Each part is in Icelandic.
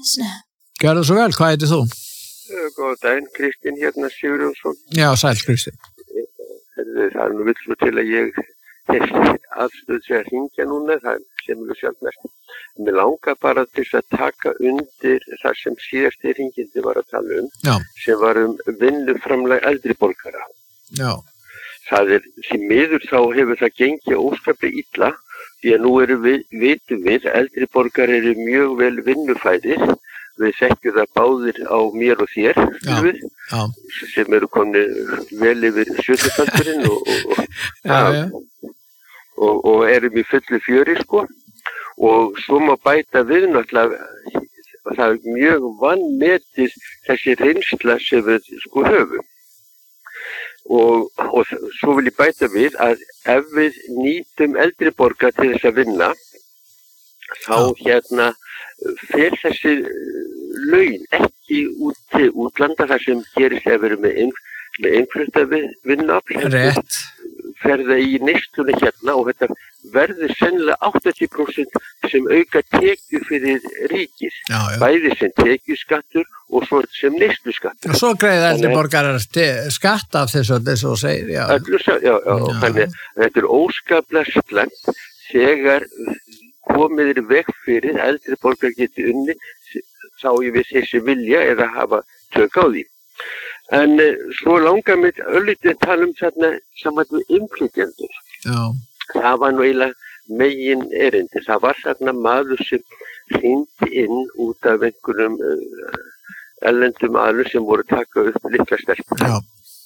Gjörðu svo vel, hvað heitir þú? Góðan daginn, Kristinn hérna Sigurjónsson. Já, sæl Kristinn. Það nú vill svo til að ég þessi aðstöð sé að hringja núna, það sem mjög sjálfnæst. Mér langar bara til að taka undir það sem síðasti hringindi var að tala Já. Sem var vinnuframlag eldri borgara. Já. Það því miður þá hefur það gengið óskaplega illa, því að nú vitum við, eldri borgar eru mjög vel vinnufæðir. Við þekkjum það báðir á mér og þér, sem eru komni vel yfir 70-aldurinn og erum í fullu fjöri, sko. Og svo má bæta við náttúrulega, það mjög vanmetið þessi reynsla sem við sko höfum. Og svo vil ég bæta við að ef við nýtum eldri borga til þess að vinna, þá fer þessi laun ekki út til útlanda þar sem gerist ef við erum með innflutta vinnuafl. Rétt. Fer það í neysluna hérna og þetta verður sennilega 80% sem auka tekju fyrir ríkið. Já. Bæði sem tekjuskattur og svo sem neysluskattur. Og svo greiða eldri borgarar skatt af þessu þú segir, já. Þannig þetta óskaplega slæmt þegar komið veg fyrir eldri borgar geti unni, þá ég við þessi vilja eða hafa tök á því. En svo langar mér örlítið að tala þarna saman við innflytjendur. Já. Það var nú eiginlega megin erindi. Það var þarna maður sem hringdi inn út af einhverjum erlendum aðlum sem voru að taka upp litla stelpur. Já.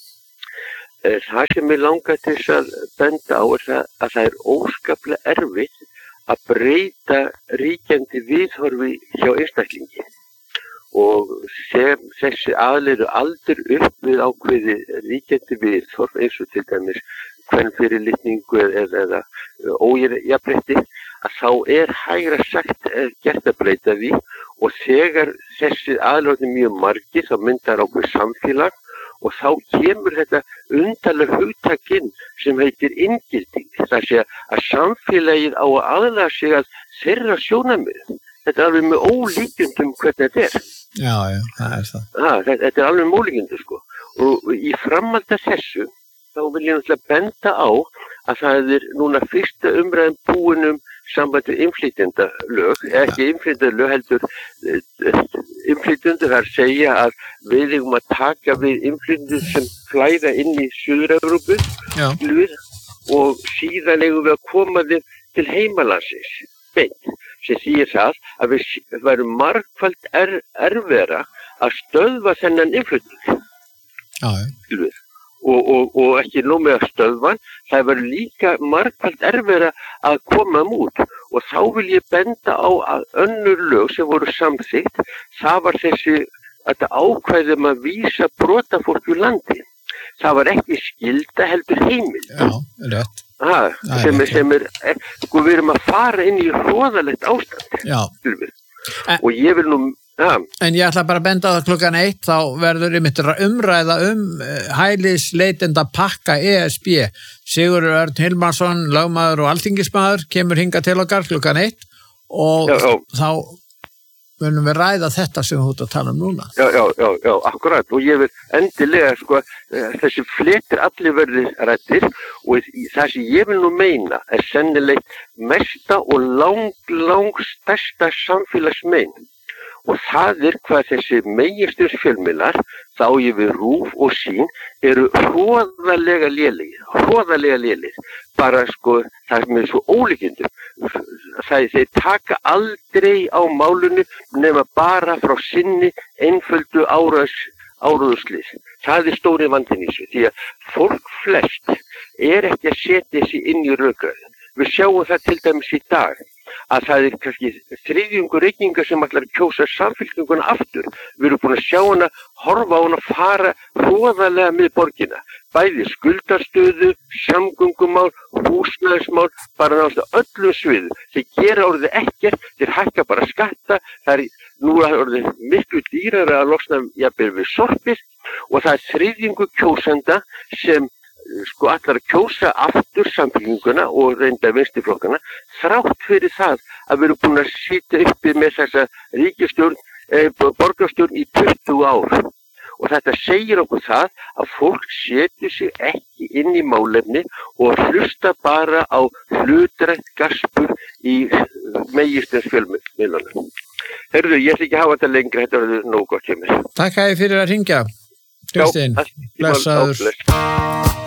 Það sem ég langar til þess að benda á að það óskaplega erfitt að breyta ríkjandi viðhorfi hjá einstaklingi. Og sem þessi aðleiru aldur upp við ákveði ríkjandi viðhorf eins og til dæmis kvenfyrirlitningu eða ójafnrétti, að þá hægra sagt gert að breyta því og þegar þessi aðleiru mjög margir þá myndar ákveð samfélag og þá kemur þetta undarlega hugtakinn sem heitir inngilding. Það sé að samfélagið á að aðlaga sig að þeirra sjónarmiðum. Þetta alveg með ólíkjendum hvernig þetta Já, það það. Þetta alveg með ólíkjendum, sko. Og í framhald af þessu, þá vil ég náttúrulega benda á að það núna fyrsta umræðan búin sambandi innflytjendalög, ekki innflytjendalög heldur innflytjendur þar segja að við eigum að taka við innflytjendur sem flæða inn í Suður-Evrópu og síðan eigum við að koma þeim til heimalandsins beint, sem þýðir það að við værum margfalt erfiðara að stöðva þennan innflytning. Og ekki nóg með að stöðvan, það verður líka margfalt erfiðara að koma út og þá vil ég benda á að önnur lög sem voru samþykkt, það var þetta ákvæðum að vísa brotafólk úr landi. Það var ekki skylda heldur heimild. Já, rétt. Sem sko við erum að fara inn í hroðalegt ástand. Já. Og ég vil nú En ég ætla bara að benda á það 1:00 þá verður umræða hælisleitenda pakka ESB. Sigurður Örn Hilmarsson, lögmaður og alþingismaður, kemur hingað til okkar 1:00 og þá munum við ræða þetta sem við út að tala núna. Já, akkurat. Og ég vil endilega, sko, þessi fletir allir verði ræddir og það sem ég vil nú meina sennilega mesta og stærsta samfélagsmein. Og það hvað þessi meginstjórnsfjölmiðlar, þá ég við RÚV og Sýn, eru hroðalega lélegir. Bara sko, það er svo ólíkindum. Þeir taka aldrei á málunni nema bara frá sinni einföldu áróðuslið. Það stóri vandinn í þessu, því að fólk flest ekki að setja sig inn í rökræðin. Við sjáum það til dæmis í dag, að það kannski þriðjungur reykingar sem ætlar að kjósa samfylkinguna aftur. Við erum búin að sjá hana, horfa á hana fara hroðalega með borgina. Bæði skuldarstöðu, samgöngumál, húsnæðismál, bara náttúrulega öllum sviðum. Þeir gera orðið ekkert, þeir hækka bara skatta, nú er orðið miklu dýrara að losna jafnvel við sorpið og það þriðjungur kjósenda sem sko allar að kjósa aftur samfylkinguna og reynda vinstriflokkana þrátt fyrir það að við erum búin að sitja uppi með þessa ríkisstjórn borgarstjórn í 20 ár. Og þetta segir okkur það að fólk setur sig ekki inn í málefni og hlusta bara á hlutrænt gaspur í megistens fjölmiðlunum. Herðu, ég ætla ekki að hafa þetta lengra, þetta verður nóg gott hjá mér. Takk fyrir að hringja, Kristinn. Blessaður.